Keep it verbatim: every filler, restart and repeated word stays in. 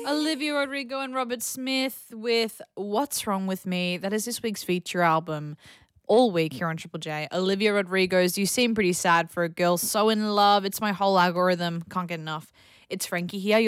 Olivia Rodrigo and Robert Smith with What's Wrong With Me. That is this week's feature album. All week here on Triple J. Olivia Rodrigo's You Seem Pretty Sad for a Girl So in Love. It's my whole algorithm. Can't get enough. It's Frankie here. You're